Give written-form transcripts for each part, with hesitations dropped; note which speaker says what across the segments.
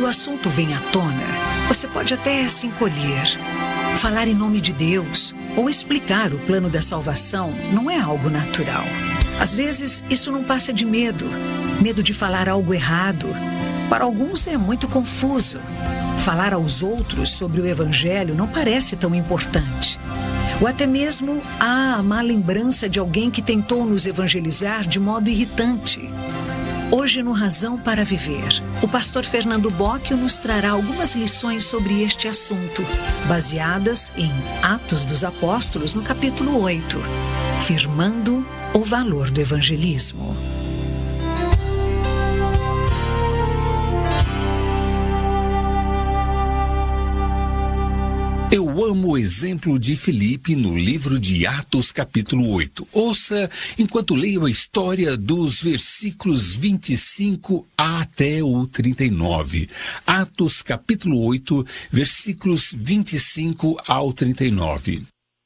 Speaker 1: assunto vem à tona, você pode até se encolher. Falar em nome de Deus ou explicar o plano da salvação não é algo natural. Às vezes, isso não passa de medo de falar algo errado. Para alguns é muito confuso. Falar aos outros sobre o Evangelho não parece tão importante. Ou até mesmo há a má lembrança de alguém que tentou nos evangelizar de modo irritante. Hoje, no Razão para Viver, o pastor Fernando Bocchio nos trará algumas lições sobre este assunto, baseadas em Atos dos Apóstolos, no capítulo 8, firmando o valor do evangelismo.
Speaker 2: Eu amo o exemplo de Filipe no livro de Atos, capítulo 8. Ouça enquanto leio a história dos versículos 25 até o 39. Atos, capítulo 8, versículos 25 ao 39.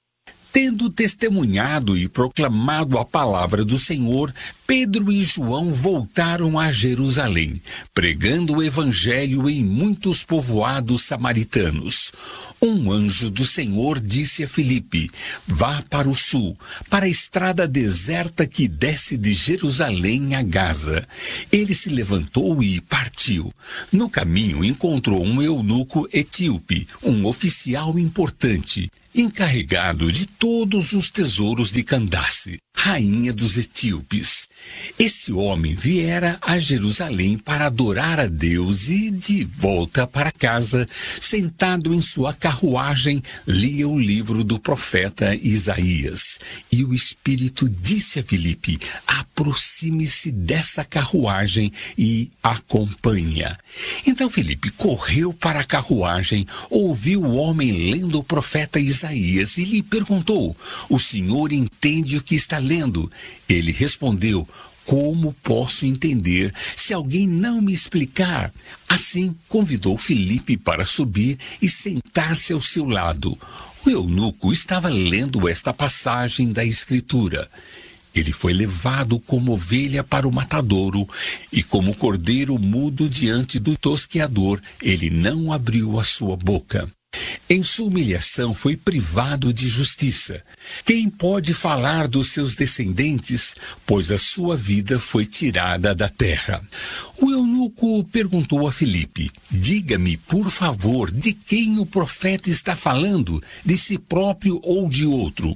Speaker 2: Tendo testemunhado e proclamado a palavra do Senhor, Pedro e João voltaram a Jerusalém, pregando o evangelho em muitos povoados samaritanos. Um anjo do Senhor disse a Filipe: vá para o sul, para a estrada deserta que desce de Jerusalém a Gaza. Ele se levantou e partiu. No caminho encontrou um eunuco etíope, um oficial importante, encarregado de todos os tesouros de Candace, rainha dos etíopes. Esse homem viera a Jerusalém para adorar a Deus e, de volta para casa, sentado em sua carruagem, lia o livro do profeta Isaías. E o Espírito disse a Filipe: aproxime-se dessa carruagem e acompanhe-a. Então Filipe correu para a carruagem, ouviu o homem lendo o profeta Isaías e lhe perguntou: o senhor entende o que está lendo? Ele respondeu: como posso entender se alguém não me explicar? Assim, convidou Filipe para subir e sentar-se ao seu lado. O eunuco estava lendo esta passagem da Escritura. Ele foi levado como ovelha para o matadouro, e como cordeiro mudo diante do tosqueador, ele não abriu a sua boca. Em sua humilhação foi privado de justiça. Quem pode falar dos seus descendentes, pois a sua vida foi tirada da terra? O eunuco perguntou a Filipe: diga-me, por favor, de quem o profeta está falando, de si próprio ou de outro?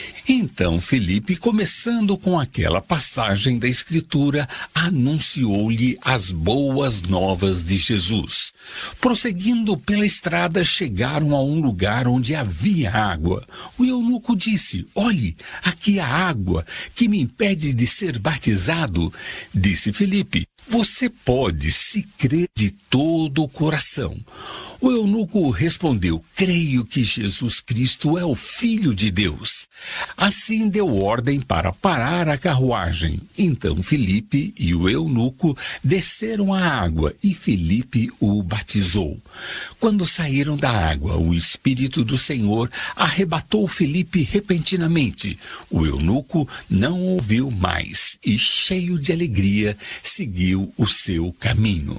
Speaker 2: Então Filipe, começando com aquela passagem da Escritura, anunciou-lhe as boas novas de Jesus. Prosseguindo pela estrada, chegaram a um lugar onde havia água. O eunuco disse: olhe, aqui há água, que me impede de ser batizado. Disse Filipe: você pode, se crer de todo o coração. O eunuco respondeu: creio que Jesus Cristo é o Filho de Deus. Assim deu ordem para parar a carruagem. Então Filipe e o eunuco desceram à água e Filipe o batizou. Quando saíram da água, o Espírito do Senhor arrebatou Filipe repentinamente. O eunuco não ouviu mais e, cheio de alegria, seguiu o seu caminho.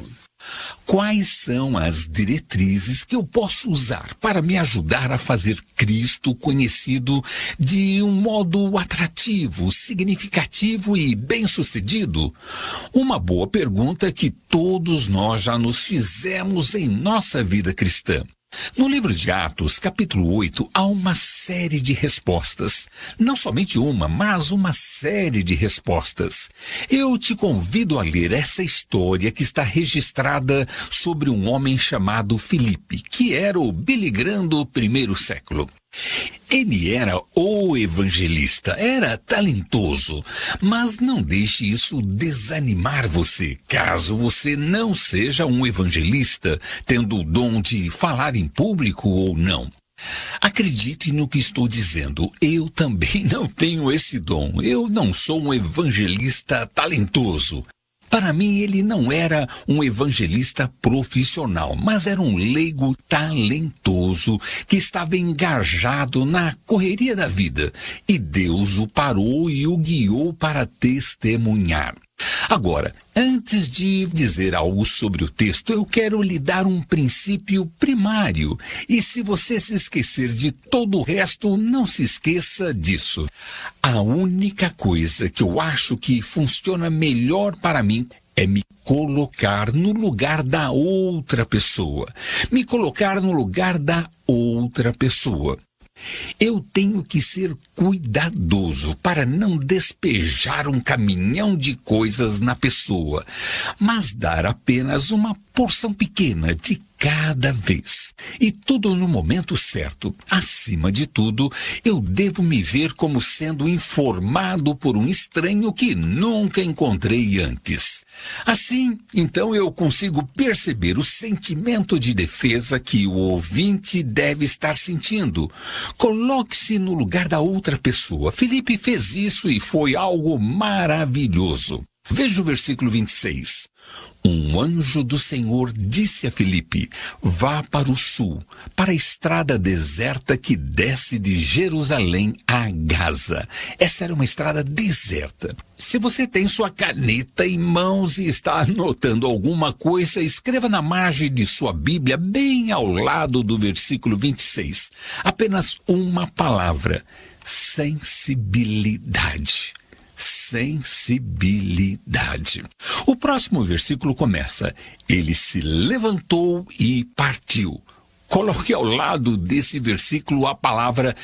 Speaker 2: Quais são as diretrizes que eu posso usar para me ajudar a fazer Cristo conhecido de um modo atrativo, significativo e bem-sucedido? Uma boa pergunta que todos nós já nos fizemos em nossa vida cristã. No livro de Atos, capítulo 8, há uma série de respostas. Não somente uma, mas uma série de respostas. Eu te convido a ler essa história que está registrada sobre um homem chamado Filipe, que era o Billy Graham do primeiro século. Ele era o evangelista, era talentoso, mas não deixe isso desanimar você, caso você não seja um evangelista, tendo o dom de falar em público ou não. Acredite no que estou dizendo, eu também não tenho esse dom, eu não sou um evangelista talentoso. Para mim, ele não era um evangelista profissional, mas era um leigo talentoso que estava engajado na correria da vida. E Deus o parou e o guiou para testemunhar. Agora, antes de dizer algo sobre o texto, eu quero lhe dar um princípio primário. E se você se esquecer de todo o resto, não se esqueça disso. A única coisa que eu acho que funciona melhor para mim é me colocar no lugar da outra pessoa. Me colocar no lugar da outra pessoa. Eu tenho que ser cuidadoso para não despejar um caminhão de coisas na pessoa, mas dar apenas uma porção pequena de cada vez. E tudo no momento certo. Acima de tudo, eu devo me ver como sendo informado por um estranho que nunca encontrei antes. Assim, então eu consigo perceber o sentimento de defesa que o ouvinte deve estar sentindo. Coloque-se no lugar da outra pessoa. Filipe fez isso e foi algo maravilhoso. Veja o versículo 26. Um anjo do Senhor disse a Filipe: vá para o sul, para a estrada deserta que desce de Jerusalém a Gaza. Essa era uma estrada deserta. Se você tem sua caneta em mãos e está anotando alguma coisa, escreva na margem de sua Bíblia, bem ao lado do versículo 26. Apenas uma palavra: sensibilidade. Sensibilidade. O próximo versículo começa: ele se levantou e partiu. Coloque ao lado desse versículo a palavra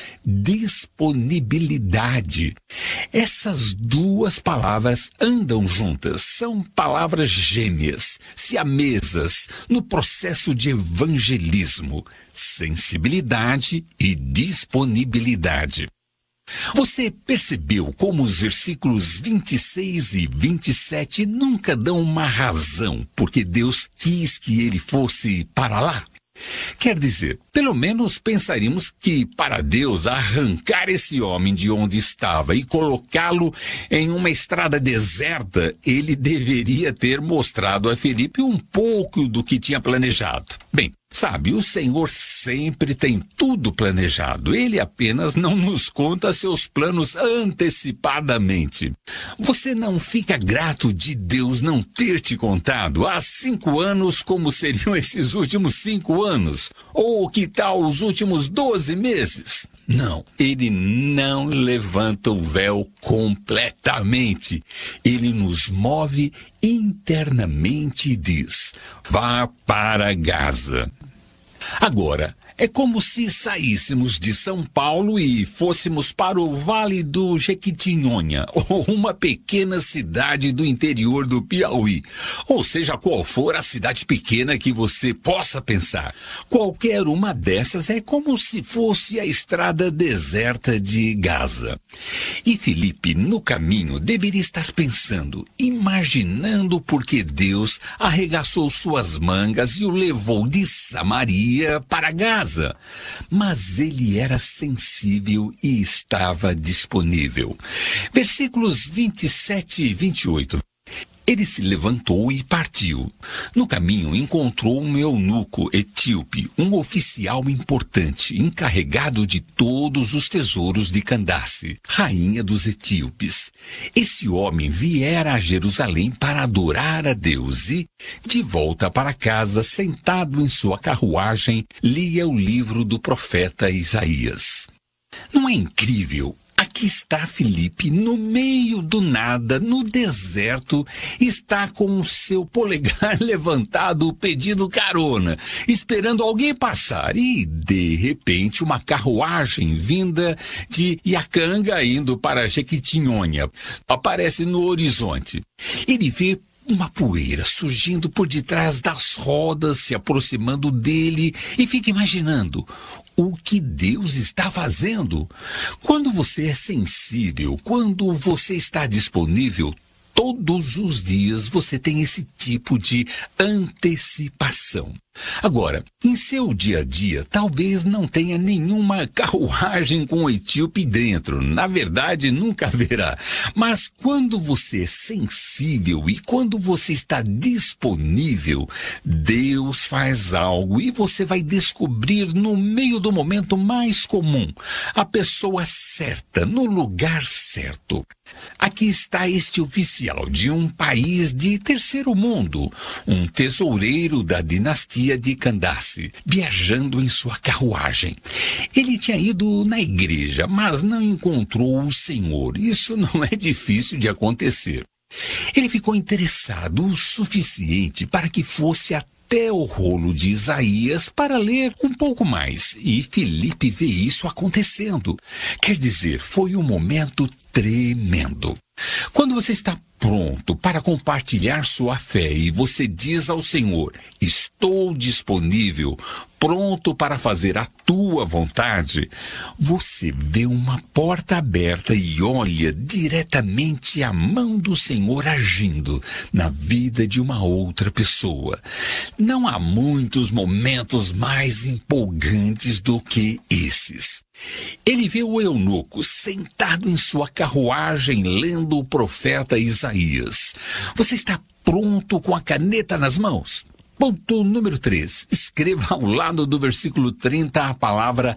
Speaker 2: disponibilidade. Essas duas palavras andam juntas, são palavras gêmeas, siamesas, no processo de evangelismo. Sensibilidade e disponibilidade. Você percebeu como os versículos 26 e 27 nunca dão uma razão porque Deus quis que ele fosse para lá? Quer dizer, pelo menos pensaríamos que para Deus arrancar esse homem de onde estava e colocá-lo em uma estrada deserta, ele deveria ter mostrado a Filipe um pouco do que tinha planejado. Bem, sabe, o Senhor sempre tem tudo planejado. Ele apenas não nos conta seus planos antecipadamente. Você não fica grato de Deus não ter te contado há 5 anos como seriam esses últimos 5 anos? Ou que tal os últimos 12 meses? Não, ele não levanta o véu completamente. Ele nos move internamente e diz: vá para Gaza. Agora, é como se saíssemos de São Paulo e fôssemos para o Vale do Jequitinhonha, ou uma pequena cidade do interior do Piauí, ou seja, qual for a cidade pequena que você possa pensar. Qualquer uma dessas é como se fosse a estrada deserta de Gaza. E Filipe, no caminho, deveria estar pensando, imaginando por que Deus arregaçou suas mangas e o levou de Samaria para Gaza. Mas ele era sensível e estava disponível. Versículos 27 e 28. Ele se levantou e partiu. No caminho encontrou um eunuco etíope, um oficial importante, encarregado de todos os tesouros de Candace, rainha dos etíopes. Esse homem viera a Jerusalém para adorar a Deus e, de volta para casa, sentado em sua carruagem, lia o livro do profeta Isaías. Não é incrível? Aqui está Filipe, no meio do nada, no deserto, está com o seu polegar levantado pedindo carona, esperando alguém passar. E, de repente, uma carruagem vinda de Iacanga indo para Jequitinhonha aparece no horizonte. Ele vê uma poeira surgindo por detrás das rodas, se aproximando dele, e fica imaginando o que Deus está fazendo. Quando você é sensível, quando você está disponível, todos os dias você tem esse tipo de antecipação. Agora, em seu dia a dia, talvez não tenha nenhuma carruagem com o etíope dentro. Na verdade, nunca haverá. Mas quando você é sensível e quando você está disponível, Deus faz algo e você vai descobrir no meio do momento mais comum a pessoa certa, no lugar certo. Aqui está este oficial de um país de terceiro mundo, um tesoureiro da dinastia de Candace, viajando em sua carruagem. Ele tinha ido na igreja, mas não encontrou o Senhor. Isso não é difícil de acontecer. Ele ficou interessado o suficiente para que fosse até o rolo de Isaías para ler um pouco mais. E Filipe vê isso acontecendo. Quer dizer, foi um momento tremendo. Quando você está pronto para compartilhar sua fé e você diz ao Senhor: estou disponível, pronto para fazer a tua vontade, você vê uma porta aberta e olha diretamente a mão do Senhor agindo na vida de uma outra pessoa. Não há muitos momentos mais empolgantes do que esses. Ele vê o eunuco sentado em sua carruagem lendo o profeta Isaías. Você está pronto com a caneta nas mãos? Ponto número 3. Escreva ao lado do versículo 30 a palavra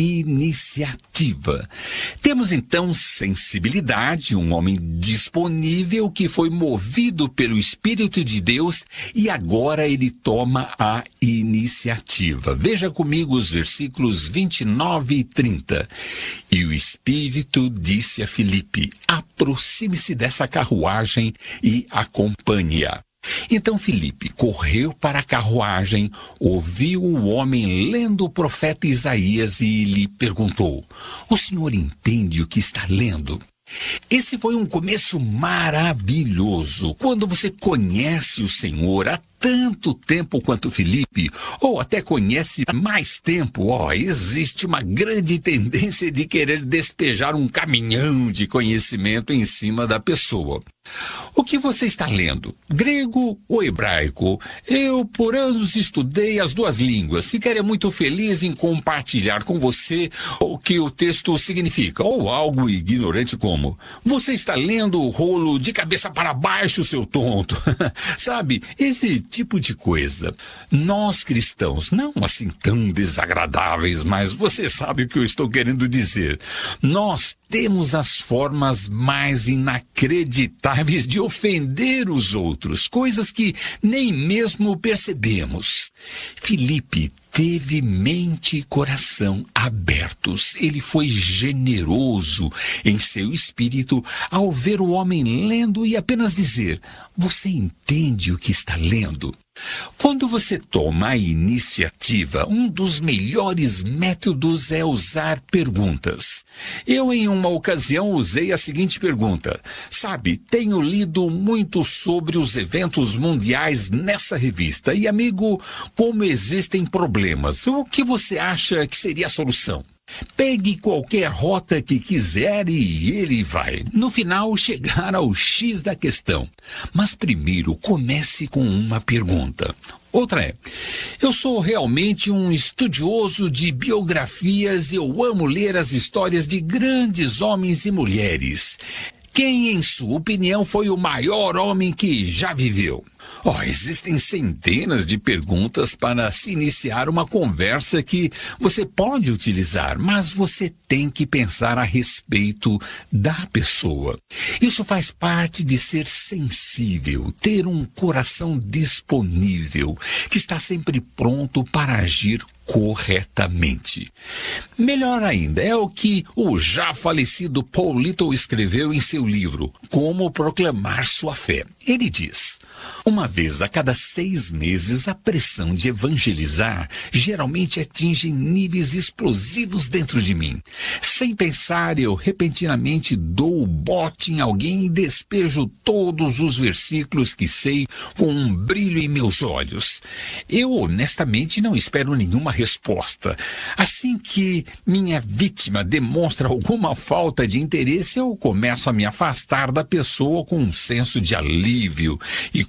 Speaker 2: iniciativa. Temos então sensibilidade, um homem disponível que foi movido pelo Espírito de Deus e agora ele toma a iniciativa. Veja comigo os versículos 29 e 30. E o Espírito disse a Filipe: aproxime-se dessa carruagem e acompanhe-a. Então Filipe correu para a carruagem, ouviu o homem lendo o profeta Isaías e lhe perguntou: o senhor entende o que está lendo? Esse foi um começo maravilhoso. Quando você conhece o Senhor há tanto tempo quanto Filipe, ou até conhece há mais tempo, existe uma grande tendência de querer despejar um caminhão de conhecimento em cima da pessoa. O que você está lendo? Grego ou hebraico? Eu, por anos, estudei as duas línguas. Ficaria muito feliz em compartilhar com você o que o texto significa, ou algo ignorante como: você está lendo o rolo de cabeça para baixo, seu tonto. Sabe, esse tipo de coisa. Nós cristãos, não assim tão desagradáveis, mas você sabe o que eu estou querendo dizer. Nós temos as formas mais inacreditáveis de ofender os outros, coisas que nem mesmo percebemos. Filipe teve mente e coração abertos. Ele foi generoso em seu espírito ao ver o homem lendo e apenas dizer: você entende o que está lendo? Quando você toma a iniciativa, um dos melhores métodos é usar perguntas. Eu, em uma ocasião, usei a seguinte pergunta: sabe, tenho lido muito sobre os eventos mundiais nessa revista e, amigo, como existem problemas, o que você acha que seria a solução? Pegue qualquer rota que quiser e ele vai, no final, chegar ao X da questão. Mas primeiro comece com uma pergunta. Outra é: eu sou realmente um estudioso de biografias e eu amo ler as histórias de grandes homens e mulheres. Quem, em sua opinião, foi o maior homem que já viveu? Existem centenas de perguntas para se iniciar uma conversa que você pode utilizar, mas você tem que pensar a respeito da pessoa. Isso faz parte de ser sensível, ter um coração disponível, que está sempre pronto para agir corretamente. Melhor ainda é o que o já falecido Paul Little escreveu em seu livro Como Proclamar Sua Fé. Ele diz: uma vez a cada 6 meses, a pressão de evangelizar geralmente atinge níveis explosivos dentro de mim. Sem pensar, eu repentinamente dou o bote em alguém e despejo todos os versículos que sei com um brilho em meus olhos. Eu honestamente não espero nenhuma resposta. Assim que minha vítima demonstra alguma falta de interesse, eu começo a me afastar da pessoa com um senso de alívio e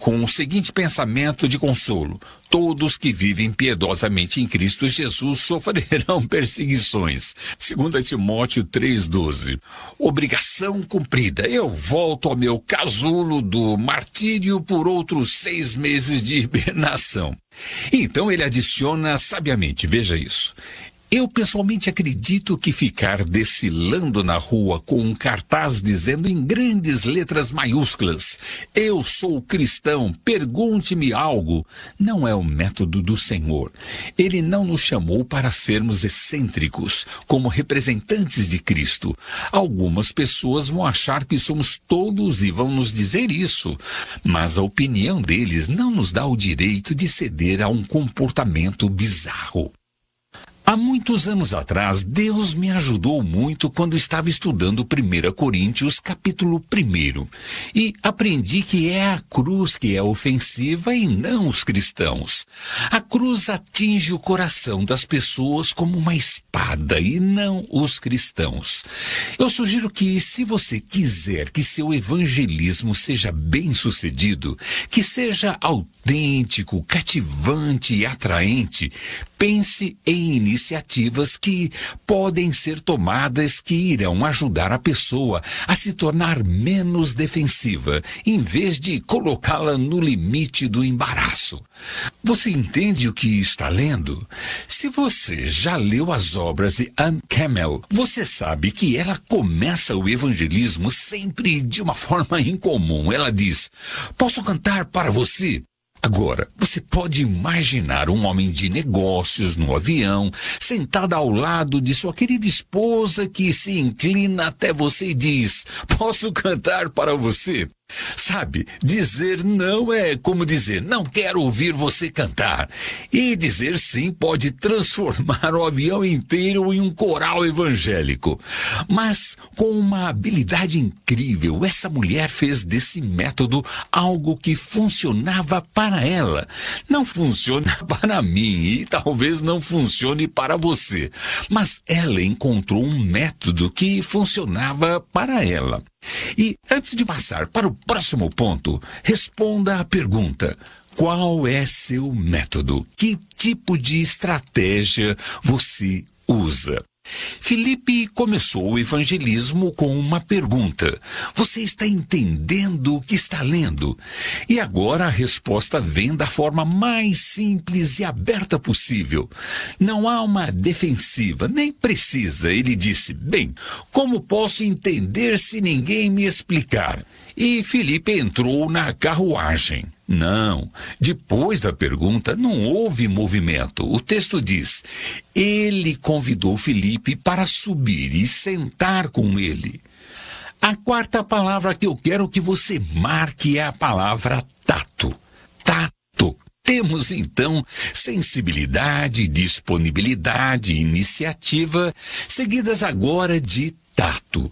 Speaker 2: com o seguinte pensamento de consolo: todos que vivem piedosamente em Cristo Jesus sofrerão perseguições. 2 Timóteo 3,12. Obrigação cumprida. Eu volto ao meu casulo do martírio por outros 6 meses de hibernação. Então ele adiciona sabiamente, veja isso: eu pessoalmente acredito que ficar desfilando na rua com um cartaz dizendo em grandes letras maiúsculas: eu sou cristão, pergunte-me algo, não é o método do Senhor. Ele não nos chamou para sermos excêntricos, como representantes de Cristo. Algumas pessoas vão achar que somos tolos e vão nos dizer isso, mas a opinião deles não nos dá o direito de ceder a um comportamento bizarro. Há muitos anos atrás, Deus me ajudou muito quando estava estudando 1 Coríntios, capítulo 1. E aprendi que é a cruz que é ofensiva e não os cristãos. A cruz atinge o coração das pessoas como uma espada e não os cristãos. Eu sugiro que, se você quiser que seu evangelismo seja bem-sucedido, que seja autêntico, cativante e atraente, pense em iniciativas que podem ser tomadas que irão ajudar a pessoa a se tornar menos defensiva, em vez de colocá-la no limite do embaraço. Você entende o que está lendo? Se você já leu as obras de Anne Campbell, você sabe que ela começa o evangelismo sempre de uma forma incomum. Ela diz: posso cantar para você? Agora, você pode imaginar um homem de negócios no avião, sentado ao lado de sua querida esposa, que se inclina até você e diz: posso cantar para você? Sabe, dizer não é como dizer não quero ouvir você cantar. E dizer sim pode transformar o avião inteiro em um coral evangélico. Mas, com uma habilidade incrível, essa mulher fez desse método algo que funcionava para ela. Não funciona para mim e talvez não funcione para você. Mas ela encontrou um método que funcionava para ela. E antes de passar para o próximo ponto, responda à pergunta: qual é seu método? Que tipo de estratégia você usa? Filipe começou o evangelismo com uma pergunta: você está entendendo o que está lendo? E agora a resposta vem da forma mais simples e aberta possível. Não há uma defensiva, nem precisa. Ele disse: bem, como posso entender se ninguém me explicar? E Filipe entrou na carruagem. Não, depois da pergunta não houve movimento. O texto diz: ele convidou Filipe para subir e sentar com ele. A quarta palavra que eu quero que você marque é a palavra tato. Tato. Temos, então, sensibilidade, disponibilidade, iniciativa, seguidas agora de tato.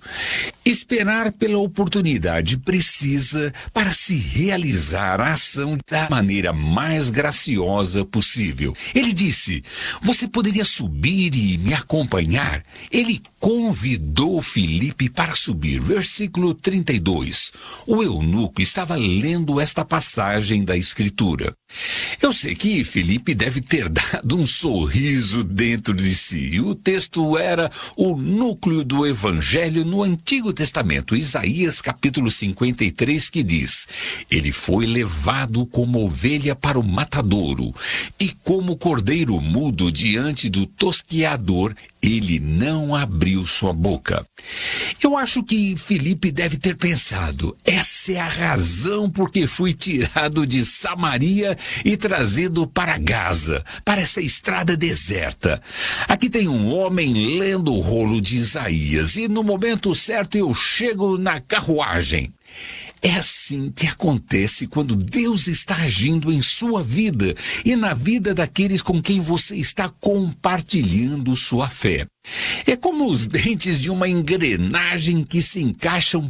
Speaker 2: Esperar pela oportunidade precisa para se realizar a ação da maneira mais graciosa possível. Ele disse: você poderia subir e me acompanhar? Ele convidou Filipe para subir. Versículo 32. O eunuco estava lendo esta passagem da Escritura. Eu sei que Filipe deve ter dado um sorriso dentro de si. O texto era o núcleo do Evangelho no Antigo Testamento, Isaías capítulo 53, que diz: ele foi levado como ovelha para o matadouro, e como cordeiro mudo diante do tosqueador, ele não abriu sua boca. Eu acho que Filipe deve ter pensado: essa é a razão por que fui tirado de Samaria e trazido para Gaza, para essa estrada deserta. Aqui tem um homem lendo o rolo de Isaías e no momento certo eu chego na carruagem. É assim que acontece quando Deus está agindo em sua vida e na vida daqueles com quem você está compartilhando sua fé. É como os dentes de uma engrenagem que se encaixam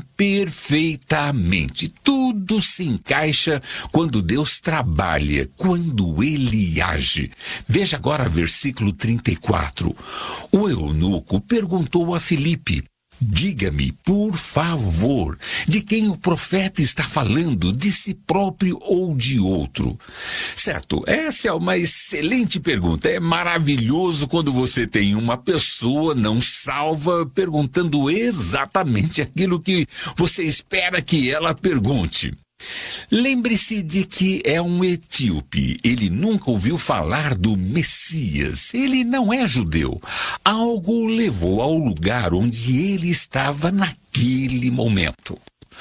Speaker 2: perfeitamente. Tudo se encaixa quando Deus trabalha, quando Ele age. Veja agora versículo 34. O eunuco perguntou a Filipe: Diga-me, por favor, de quem o profeta está falando, de si próprio ou de outro? Certo, essa é uma excelente pergunta. É maravilhoso quando você tem uma pessoa não salva perguntando exatamente aquilo que você espera que ela pergunte. Lembre-se de que é um etíope. Ele nunca ouviu falar do Messias. Ele não é judeu. Algo o levou ao lugar onde ele estava naquele momento.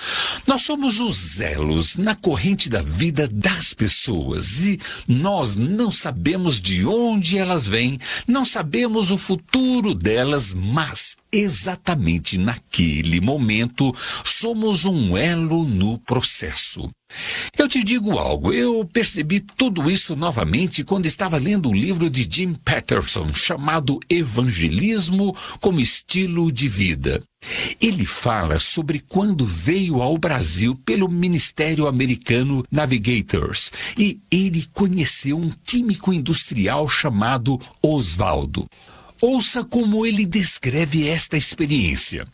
Speaker 2: Nós somos os elos na corrente da vida das pessoas e nós não sabemos de onde elas vêm, não sabemos o futuro delas, mas exatamente naquele momento somos um elo no processo. Eu te digo algo, eu percebi tudo isso novamente quando estava lendo o livro de Jim Patterson chamado Evangelismo como Estilo de Vida. Ele fala sobre quando veio ao Brasil pelo Ministério Americano Navigators e ele conheceu um químico industrial chamado Oswaldo. Ouça como ele descreve esta experiência.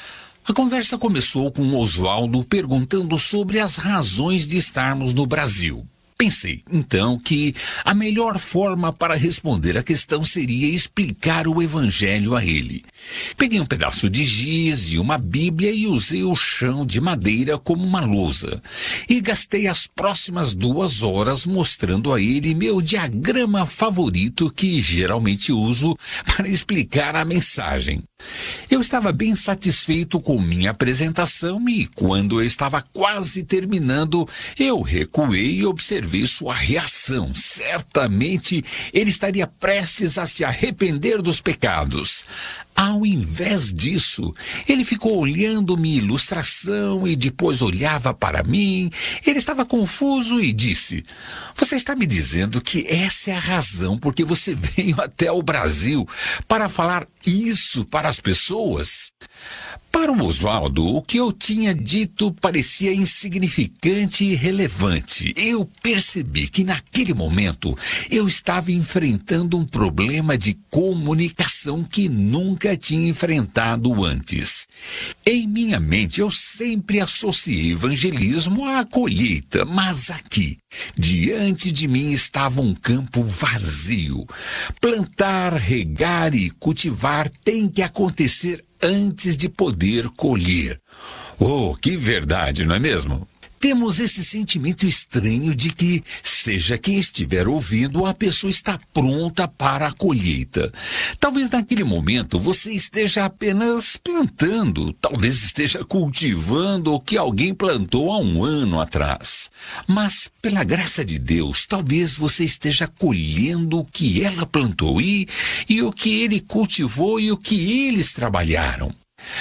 Speaker 2: A conversa começou com Oswaldo perguntando sobre as razões de estarmos no Brasil. Pensei, então, que a melhor forma para responder a questão seria explicar o Evangelho a ele. Peguei um pedaço de giz e uma Bíblia e usei o chão de madeira como uma lousa. E gastei as próximas 2 horas mostrando a ele meu diagrama favorito que geralmente uso para explicar a mensagem. Eu estava bem satisfeito com minha apresentação e, quando eu estava quase terminando, eu recuei e observei sua reação. Certamente ele estaria prestes a se arrepender dos pecados. Ao invés disso, ele ficou olhando minha ilustração e depois olhava para mim. Ele estava confuso e disse: "Você está me dizendo que essa é a razão por que você veio até o Brasil para falar isso para as pessoas?" Para o Oswaldo, o que eu tinha dito parecia insignificante e irrelevante. Eu percebi que naquele momento eu estava enfrentando um problema de comunicação que nunca tinha enfrentado antes. Em minha mente eu sempre associei evangelismo à colheita, mas aqui, diante de mim estava um campo vazio. Plantar, regar e cultivar tem que acontecer antes de poder colher. Oh, que verdade, não é mesmo? Temos esse sentimento estranho de que, seja quem estiver ouvindo, a pessoa está pronta para a colheita. Talvez naquele momento você esteja apenas plantando, talvez esteja cultivando o que alguém plantou há 1 ano atrás. Mas, pela graça de Deus, talvez você esteja colhendo o que ela plantou e o que ele cultivou e o que eles trabalharam.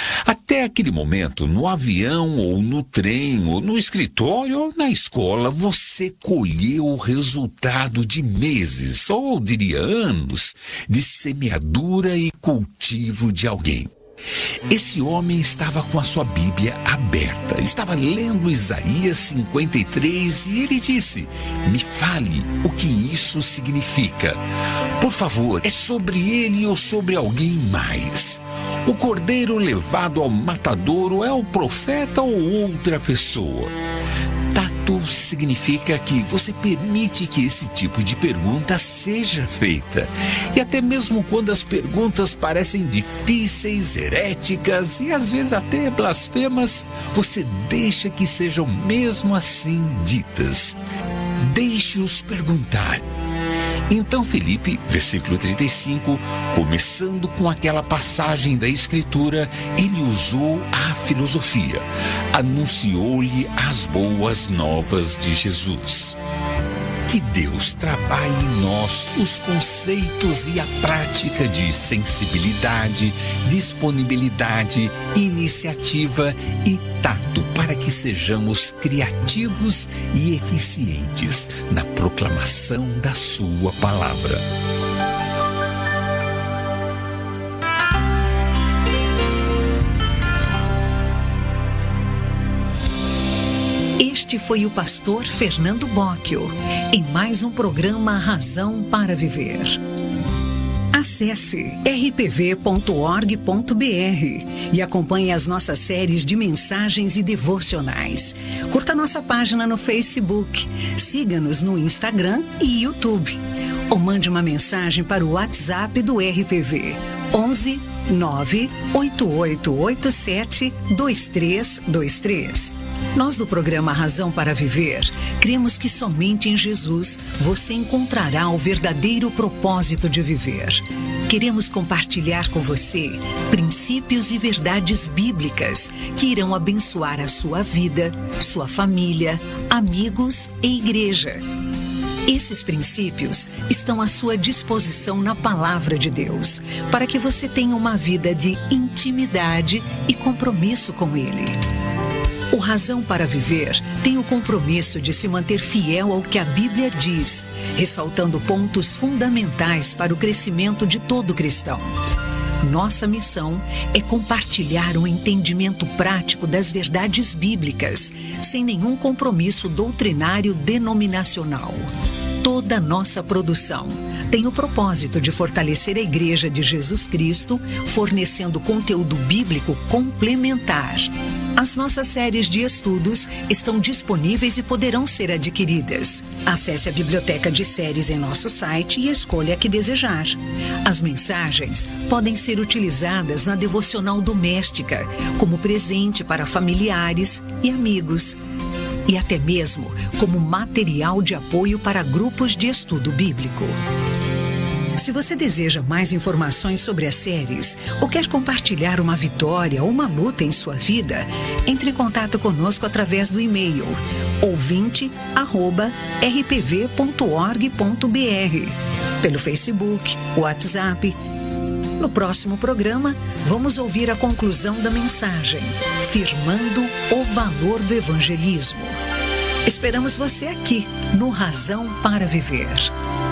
Speaker 2: Até aquele momento, no avião, ou no trem, ou no escritório, ou na escola, você colheu o resultado de meses, ou diria anos, de semeadura e cultivo de alguém. Esse homem estava com a sua Bíblia aberta, estava lendo Isaías 53 e ele disse: "Me fale o que isso significa. Por favor, é sobre ele ou sobre alguém mais? O cordeiro levado ao matadouro é o profeta ou outra pessoa?" Tato significa que você permite que esse tipo de pergunta seja feita. E até mesmo quando as perguntas parecem difíceis, heréticas e às vezes até blasfemas, você deixa que sejam mesmo assim ditas. Deixe-os perguntar. Então Filipe, versículo 35, começando com aquela passagem da Escritura, ele usou a filosofia, anunciou-lhe as boas novas de Jesus. Que Deus trabalhe em nós os conceitos e a prática de sensibilidade, disponibilidade, iniciativa e tato para que sejamos criativos e eficientes na proclamação da sua palavra.
Speaker 1: Este foi o pastor Fernando Bocchio, em mais um programa Razão para Viver. Acesse rpv.org.br e acompanhe as nossas séries de mensagens e devocionais. Curta nossa página no Facebook, siga-nos no Instagram e YouTube. Ou mande uma mensagem para o WhatsApp do RPV, 11 98887 2323. Nós do programa Razão para Viver, cremos que somente em Jesus você encontrará o verdadeiro propósito de viver. Queremos compartilhar com você princípios e verdades bíblicas que irão abençoar a sua vida, sua família, amigos e igreja. Esses princípios estão à sua disposição na Palavra de Deus, para que você tenha uma vida de intimidade e compromisso com Ele. O Razão para Viver tem o compromisso de se manter fiel ao que a Bíblia diz, ressaltando pontos fundamentais para o crescimento de todo cristão. Nossa missão é compartilhar um entendimento prático das verdades bíblicas, sem nenhum compromisso doutrinário denominacional. Toda nossa produção tem o propósito de fortalecer a Igreja de Jesus Cristo, fornecendo conteúdo bíblico complementar. As nossas séries de estudos estão disponíveis e poderão ser adquiridas. Acesse a biblioteca de séries em nosso site e escolha a que desejar. As mensagens podem ser utilizadas na devocional doméstica, como presente para familiares e amigos, e até mesmo como material de apoio para grupos de estudo bíblico. Se você deseja mais informações sobre as séries ou quer compartilhar uma vitória ou uma luta em sua vida, entre em contato conosco através do e-mail ouvinte@rpv.org.br, pelo Facebook, WhatsApp. No próximo programa, vamos ouvir a conclusão da mensagem, Firmando o Valor do Evangelismo. Esperamos você aqui no Razão para Viver.